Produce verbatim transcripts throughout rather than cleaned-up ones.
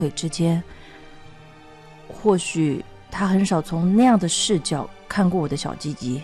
腿之间，或许他很少从那样的视角看过我的小鸡鸡。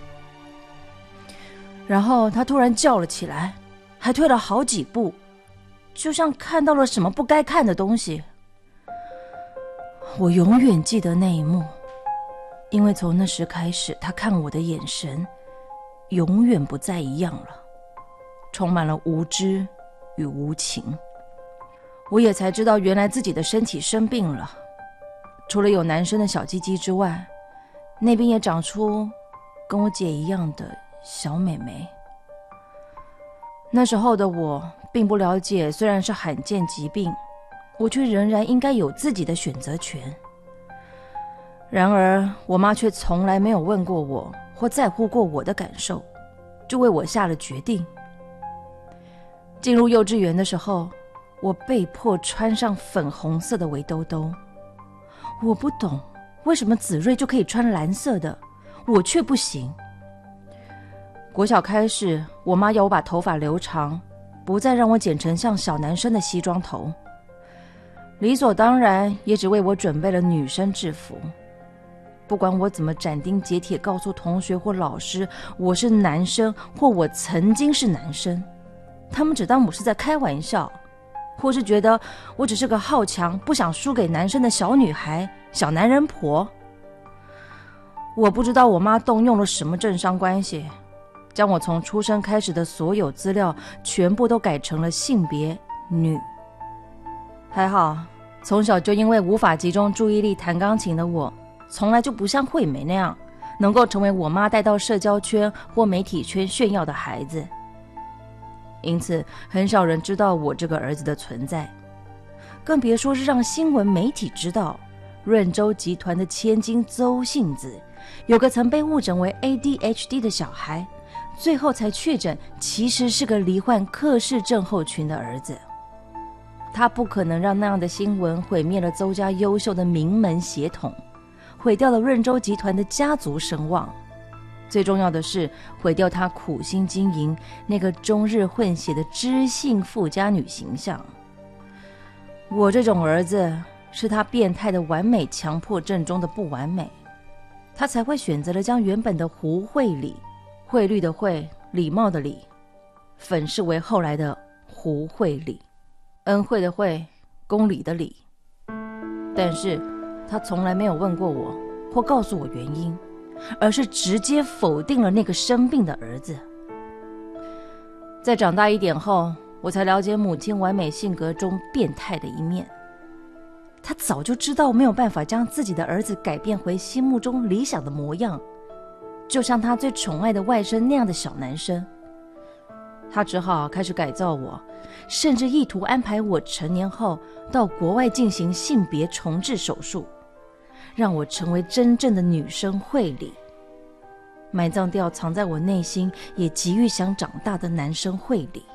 然后他突然叫了起来，还退了好几步，就像看到了什么不该看的东西。我永远记得那一幕，因为从那时开始，他看我的眼神永远不再一样了，充满了无知与无情。我也才知道，原来自己的身体生病了，除了有男生的小鸡鸡之外，那边也长出跟我姐一样的小美眉。那时候的我并不了解，虽然是罕见疾病，我却仍然应该有自己的选择权。然而我妈却从来没有问过我或在乎过我的感受，就为我下了决定。进入幼稚园的时候，我被迫穿上粉红色的围兜兜。我不懂为什么子睿就可以穿蓝色的，我却不行。国小开始，我妈要我把头发留长，不再让我剪成像小男生的西装头，理所当然也只为我准备了女生制服。不管我怎么斩钉截铁告诉同学或老师我是男生，或我曾经是男生，他们只当我是在开玩笑，或是觉得我只是个好强不想输给男生的小女孩、小男人婆。我不知道我妈动用了什么政商关系，将我从出生开始的所有资料全部都改成了性别女。还好，从小就因为无法集中注意力弹钢琴的我，从来就不像惠美那样能够成为我妈带到社交圈或媒体圈炫耀的孩子，因此很少人知道我这个儿子的存在，更别说是让新闻媒体知道润州集团的千金邹杏子有个曾被误诊为 A D H D 的小孩，最后才确诊其实是个罹患克氏症候群的儿子。他不可能让那样的新闻毁灭了邹家优秀的名门血统，毁掉了润州集团的家族声望，最重要的是毁掉他苦心经营那个终日混血的知性富家女形象。我这种儿子是他变态的完美强迫症中的不完美，他才会选择了将原本的胡慧理，慧律的慧，礼貌的礼，粉饰为后来的胡慧理，恩惠的惠，公理的理。但是他从来没有问过我或告诉我原因，而是直接否定了那个生病的儿子。在长大一点后，我才了解母亲完美性格中变态的一面。她早就知道没有办法将自己的儿子改变回心目中理想的模样，就像她最宠爱的外甥那样的小男生。她只好开始改造我，甚至意图安排我成年后到国外进行性别重置手术，让我成为真正的女生慧理，埋葬掉藏在我内心也急于想长大的男生慧理。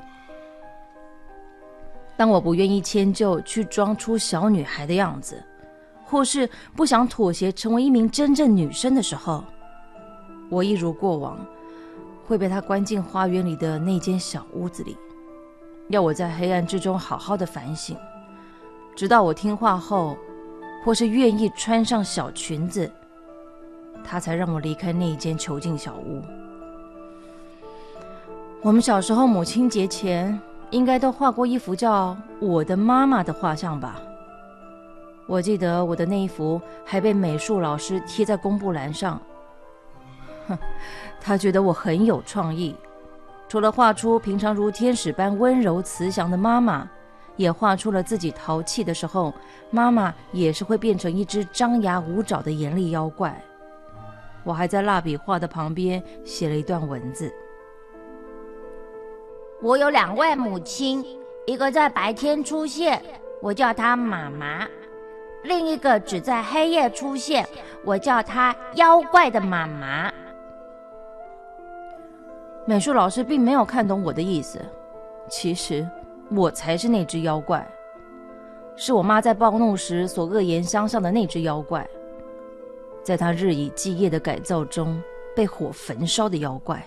当我不愿意迁就去装出小女孩的样子，或是不想妥协成为一名真正女生的时候，我一如过往会被他关进花园里的那间小屋子里，要我在黑暗之中好好的反省，直到我听话后或是愿意穿上小裙子，他才让我离开那一间囚禁小屋。我们小时候母亲节前应该都画过一幅叫我的妈妈的画像吧。我记得我的那一幅还被美术老师贴在公布栏上。哼，他觉得我很有创意，除了画出平常如天使般温柔慈祥的妈妈，也画出了自己淘气的时候，妈妈也是会变成一只张牙舞爪的严厉妖怪。我还在蜡笔画的旁边写了一段文字。 我有两位母亲，一个在白天出现，我叫她妈妈；另一个只在黑夜出现，我叫她妖怪的妈妈。 美术老师并没有看懂我的意思，其实我才是那只妖怪，是我妈在暴怒时所恶言相向的那只妖怪，在她日以继夜的改造中被火焚烧的妖怪。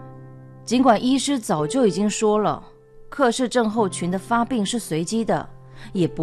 尽管医师早就已经说了，克氏症候群的发病是随机的， 也不